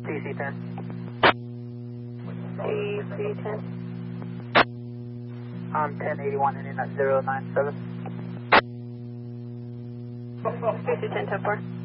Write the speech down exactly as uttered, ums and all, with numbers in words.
C C ten. C C ten. On ten eighty-one ending at zero nine seven. C C ten ten four.